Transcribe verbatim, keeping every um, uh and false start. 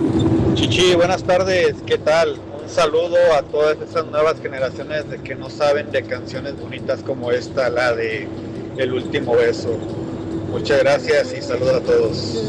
Chichi, buenas tardes, ¿qué tal? Un saludo a todas esas nuevas generaciones de que no saben de canciones bonitas como esta, la de El último beso. Muchas gracias y saludos a todos.